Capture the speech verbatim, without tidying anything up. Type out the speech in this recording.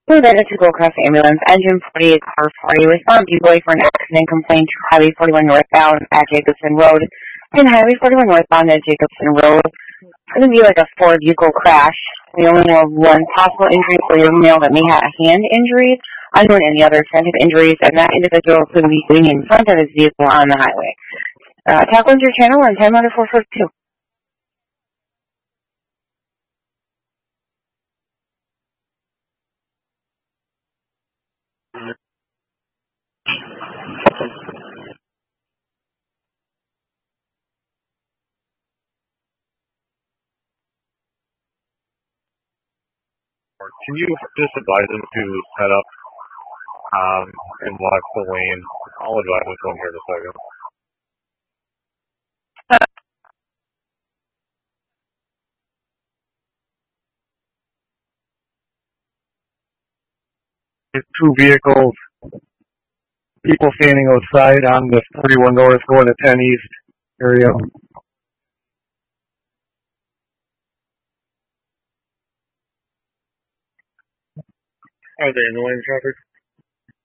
Hello, that is Go Cross Ambulance, engine forty-eight, car forty. Respond deploy for an accident complaint to Highway forty-one northbound at Jacobson Road. And Highway forty-one northbound at Jacobson Road. It's going to be like a four-vehicle crash. We only have one possible injury for your male that may have a hand injury, unknown any other extensive injuries, and that individual could be sitting in front of his vehicle on the highway. Uh, tackle into your channel on ten one four four two. Can you just advise them to set up um, and watch the lane? I'll advise this one here in a second. There's two vehicles, people standing outside on the forty-one north going to ten east area. Are they in the lane of traffic?